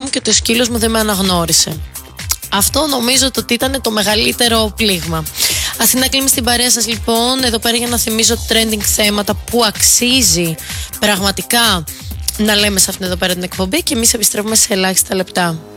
μου και το σκύλος μου δεν με αναγνώρισε. Αυτό νομίζω ότι ήταν το μεγαλύτερο πλήγμα. Αθηνά κλείνει στην παρέα σας λοιπόν, εδώ πέρα για να θυμίζω trending θέματα που αξίζει πραγματικά να λέμε σε αυτήν εδώ πέρα την εκπομπή και εμείς επιστρέφουμε σε ελάχιστα λεπτά.